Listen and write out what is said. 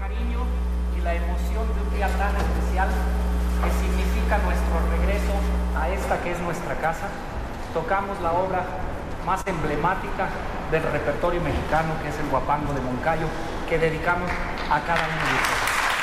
cariño y la emoción de un día tan especial que significa nuestro regreso a esta que es nuestra casa, tocamos la obra más emblemática del repertorio mexicano, que es el Huapango de Moncayo, que dedicamos a cada uno de ustedes.